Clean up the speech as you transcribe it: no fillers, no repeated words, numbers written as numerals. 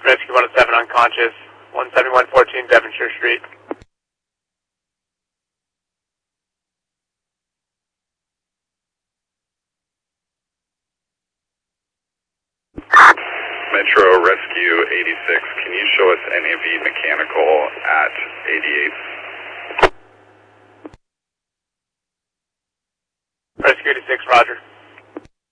Rescue 107 unconscious, 17114 Devonshire Street. Metro Rescue 86, can you show us NAV mechanical at 88? Rescue 86, roger.